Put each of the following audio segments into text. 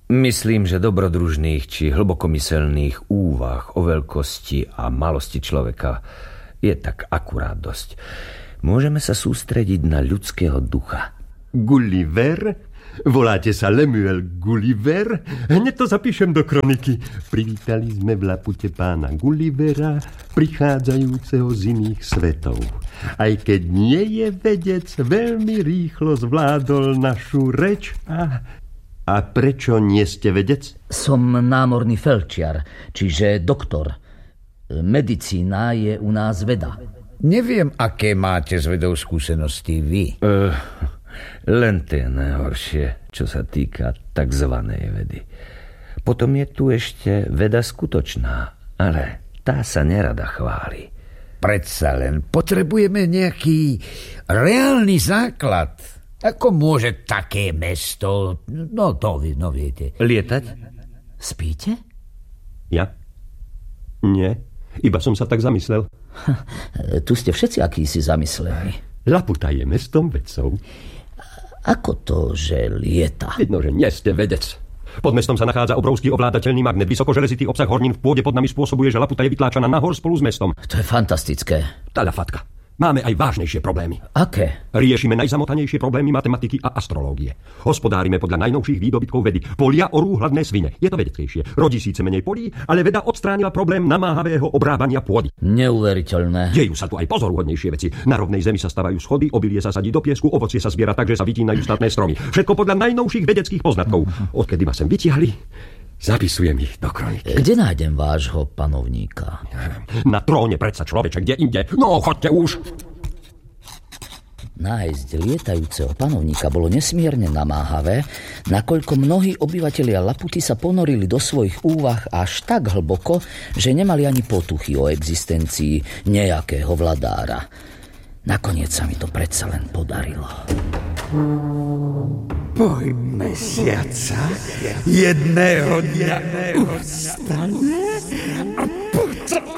Myslím, že dobrodružných či hlbokomyselných úvah o veľkosti a malosti človeka je tak akurát dosť. Môžeme sa sústrediť na ľudského ducha. Gulliver? Voláte sa Lemuel Gulliver? Hneď to zapíšem do kroniky. Privítali sme v Lapute pána Gullivera, prichádzajúceho z iných svetov. Aj keď nie je vedec, veľmi rýchlo zvládol našu reč. A prečo nie ste vedec? Som námorný felčiar, čiže doktor. Medicína je u nás veda. Neviem, aké máte s vedou skúsenosti vy. Len tie najhoršie, čo sa týka takzvanej vedy. Potom je tu ešte veda skutočná, ale tá sa nerada chváli. Predsa len potrebujeme nejaký reálny základ. Ako môže také mesto... No viete. Lietať? Spíte? Ja? Nie, iba som sa tak zamyslel. Tu ste všetci akýsi zamyslení. Laputa je mestom vedcov. Ako to, že lieta? Vidno, že nie ste vedec. Pod mestom sa nachádza obrovský ovládateľný magnet. Vysokoželezitý obsah hornín v pôde pod nami spôsobuje, že Laputa je vytláčaná nahor spolu s mestom. To je fantastické. Talafatka. Máme aj vážnejšie problémy. Aké? Riešime najzamotanejšie problémy matematiky a astrológie. Hospodárime podľa najnovších výdobytkov vedy. Polia orú hladné svine. Je to vedeckejšie. Rodí síce menej polí, ale veda odstránila problém namáhavého obrábania pôdy. Neuveriteľné. Dejú sa tu aj pozoruhodnejšie veci. Na rovnej zemi sa stavajú schody, obilie sa sadí do piesku, ovocie sa zbiera tak, že sa vytínajú statné stromy. Všetko podľa najnovších vedeckých poznatkov. Odkedy ma sem vytiahli, zapisujem ich do kroniky. Kde nájdem vášho panovníka? Na tróne predsa, človeče, kde inde. No, choďte už. Nájsť lietajúceho panovníka bolo nesmierne namáhavé, nakoľko mnohí obyvatelia Laputy sa ponorili do svojich úvah až tak hlboko, že nemali ani potuchy o existencii nejakého vladára. Nakoniec sa mi to predsa len podarilo. Boj mesiaca jedného dňa ustane a potom...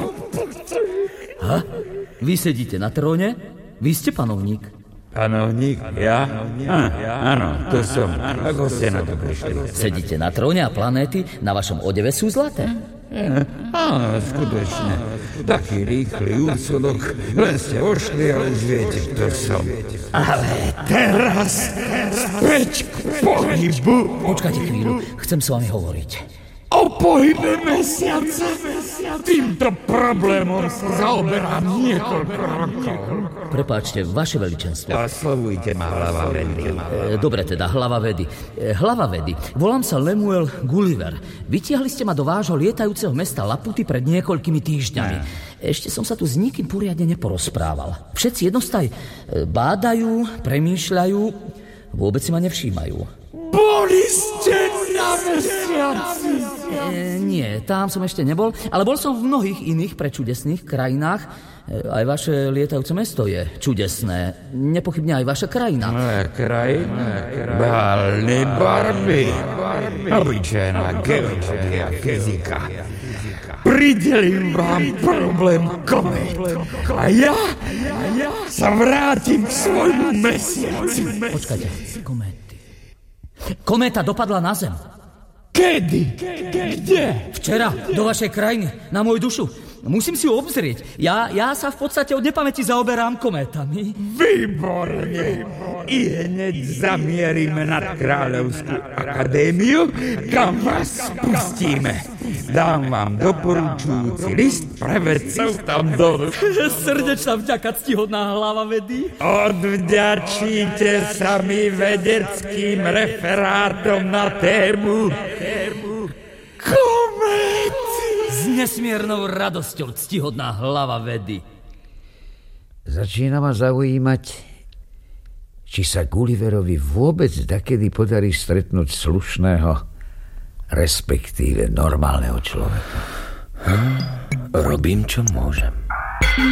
Vy sedíte na tróne? Vy ste panovník? Panovník? Ja? Áno, to som. Ako ste na to prišli? Sedíte na tróne a planéty na vašom odeve sú zlaté? Áno, skutočne. Taký rýchly úsudok. Len ste vošli a už viete, kto som. Ale teraz späť k pohybu. Počkajte chvíľu, chcem s vami hovoriť. O pohybe mesiaca. Týmto problémom sa zaoberám niekoľko rokov. Prepáčte, vaše veličenstvo. Oslovujte ma hlava vedy. Dobre teda, hlava vedy. Hlava vedy. Volám sa Lemuel Gulliver. Vytiahli ste ma do vášho lietajúceho mesta Laputy pred niekoľkými týždňami. Ešte som sa tu s nikým poriadne neporozprával. Všetci jednostaj bádajú, premýšľajú, vôbec si ma nevšímajú. Boli ste na mesiaci? Nie, tam som ešte nebol, ale bol som v mnohých iných prečudesných krajinách. Aj vaše lietajúce mesto je čudesné. Nepochybne aj vaša krajina. Krajina? Bálny barby. Obyčajná geológia, fyzika. Pridelím vám problém komét. A ja sa vrátim k svojmu mesiaci. Počkajte, kométy. Kométa dopadla na zem. Kedy? Kde? Včera, do vašej krajiny, na moju dušu. Musím si ju obzrieť. Ja sa v podstate od nepamäti zaoberám kométami. Výborne. I hneď zamierime nad Kráľovskú akadémiu, kam vás spustíme. Dám vám doporučujúci list pre vedcov tam dolu. Srdečná vďaka, ctihodná hlava vedy. Odvďačíte sa mi vedeckým referátom na tému kométy. S nesmiernou radosťou, ctihodná hlava vedy. Začína ma zaujímať, či sa Gulliverovi vôbec dakedy podarí stretnúť slušného, respektíve normálneho človeka. Robím, čo môžem.